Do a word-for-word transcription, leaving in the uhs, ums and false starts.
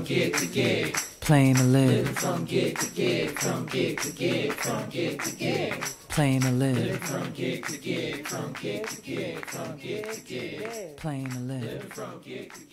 gig to gig. Playing to live. Living from gig to gig, from gig to gig, from gig to gig. Playing to Living live. from gig to gig, from gig to gig, from gig to gig. Playing to live. Living from gig to gig.